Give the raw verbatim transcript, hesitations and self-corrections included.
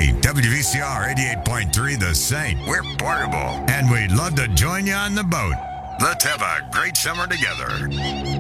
Hey, W V C R eighty-eight point three The Saint. We're portable, and we'd love to join you on the boat. Let's have a great summer together.